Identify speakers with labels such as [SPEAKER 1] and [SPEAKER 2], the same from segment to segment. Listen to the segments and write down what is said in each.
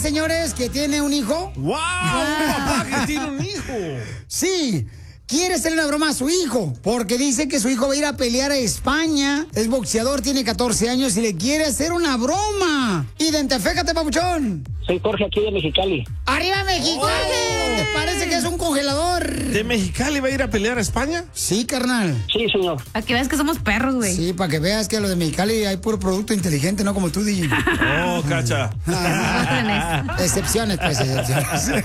[SPEAKER 1] señores, que tiene un hijo.
[SPEAKER 2] ¡Wow! Un papá que tiene un hijo.
[SPEAKER 1] Sí. Quiere hacerle una broma a su hijo, porque dice que su hijo va a ir a pelear a España. Es boxeador, tiene 14 años y le quiere hacer una broma. Identifícate, papuchón.
[SPEAKER 3] Soy Jorge, aquí de Mexicali.
[SPEAKER 1] ¡Arriba, Mexicali! ¿Te parece que es un congelador?
[SPEAKER 2] ¿De Mexicali va a ir a pelear a España?
[SPEAKER 1] Sí, carnal.
[SPEAKER 3] Sí, señor.
[SPEAKER 4] Para que veas que somos perros, güey.
[SPEAKER 1] Sí, para que veas que a los de Mexicali hay puro producto inteligente, no como tú, DJ.
[SPEAKER 2] Oh, cacha.
[SPEAKER 1] Excepciones, pues, excepciones.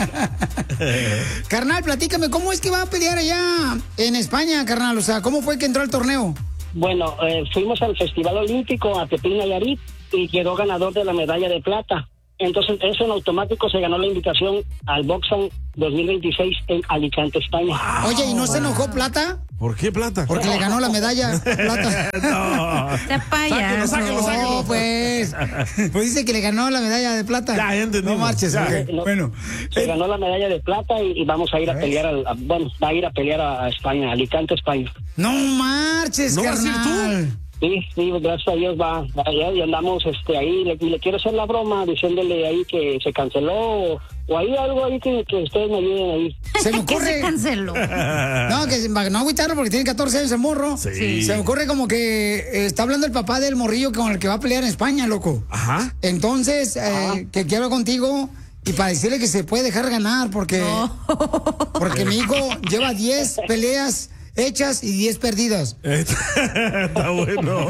[SPEAKER 1] Carnal, platícame, ¿cómo es que va a pelear allá en España, carnal? O sea, ¿cómo fue que entró al torneo?
[SPEAKER 3] Bueno, fuimos al Festival Olímpico a Tepic, Nayarit, y quedó ganador de la medalla de plata. Entonces, eso en automático se ganó la invitación al Boxan 2026 en Alicante, España.
[SPEAKER 1] Oye, ¿y no se enojó Plata?
[SPEAKER 2] ¿Por qué plata?
[SPEAKER 1] Porque le ganó la medalla plata.
[SPEAKER 2] No.
[SPEAKER 4] Te payaso.
[SPEAKER 2] Sáquelo.
[SPEAKER 1] No, pues dice que le ganó la medalla de plata.
[SPEAKER 2] Ya entendimos.
[SPEAKER 1] No marches.
[SPEAKER 2] Ya.
[SPEAKER 1] Okay.
[SPEAKER 3] No,
[SPEAKER 1] Bueno.
[SPEAKER 3] se ganó la medalla de plata y vamos a ir a pelear va a ir a pelear a España, Alicante, España.
[SPEAKER 1] No marches,
[SPEAKER 2] ¿No vas a ir
[SPEAKER 1] carnal.
[SPEAKER 3] Sí, gracias a Dios va allá y andamos ahí, le quiero hacer la broma diciéndole ahí que se canceló o hay algo ahí que ustedes me ayuden ahí.
[SPEAKER 1] Se me
[SPEAKER 4] ¿Qué
[SPEAKER 1] ocurre.
[SPEAKER 4] se canceló?
[SPEAKER 1] No, que no agüitarlo porque tiene 14 años el morro.
[SPEAKER 2] Sí.
[SPEAKER 1] Se me ocurre como que está hablando el papá del morrillo con el que va a pelear en España, loco.
[SPEAKER 2] Ajá.
[SPEAKER 1] Entonces, que quiero hablar contigo y para decirle que se puede dejar ganar porque mi hijo lleva 10 peleas hechas y 10 perdidas.
[SPEAKER 2] Está bueno.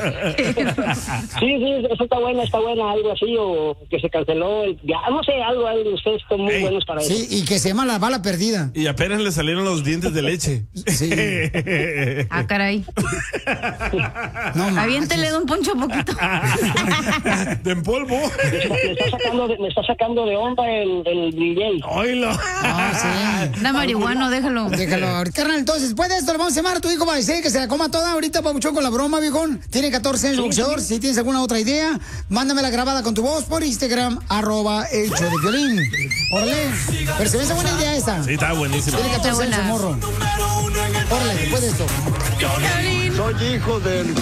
[SPEAKER 3] Sí, eso está buena, algo así, o que se canceló, ya no sé, algo, ustedes son muy buenos para eso.
[SPEAKER 1] Sí, y que se llama la bala perdida.
[SPEAKER 2] Y apenas le salieron los dientes de leche.
[SPEAKER 1] Sí.
[SPEAKER 4] Ah, caray.
[SPEAKER 1] No,
[SPEAKER 4] Aviéntele de un poncho poquito.
[SPEAKER 2] De en polvo.
[SPEAKER 3] Me está sacando de onda el DJ.
[SPEAKER 2] Oílo.
[SPEAKER 1] Ah, sí.
[SPEAKER 4] Da marihuana, déjalo.
[SPEAKER 1] Déjalo. Carnal, entonces, después de esto le vamos a llamar a tu hijo para decir que se la coma toda ahorita, papuchón, con la broma, viejón. Tiene 14 años, boxeador. Si tienes alguna otra idea, mándamela grabada con tu voz por Instagram, @elshowdepiolín. Órale. Pero se me hace buena idea esta.
[SPEAKER 2] Sí, está buenísimo.
[SPEAKER 1] Tiene 14 años el morro. Órale, después de esto.
[SPEAKER 5] Soy hijo del